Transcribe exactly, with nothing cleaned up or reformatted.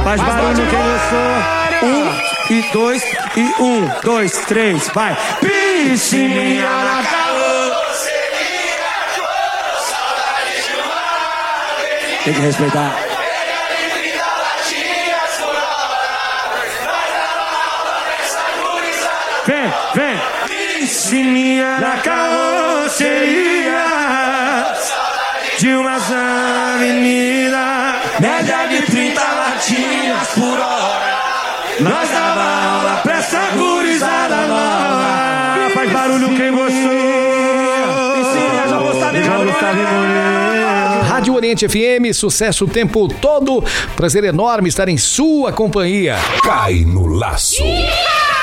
Faz barulho quem gostou. Um e dois e um, dois, três, vai. Piscininha na carroceria, saudade de uma. Tem que respeitar. Vem, vem. Piscininha na carroceria, de umas avenidas, média de trinta latinas por hora. Nós dava aula pra essa gurizada nova. Faz barulho quem gostou. Piscininha, já Gustavo Moreira. Rádio Oriente F M, sucesso o tempo todo. Prazer enorme estar em sua companhia. Cai no laço.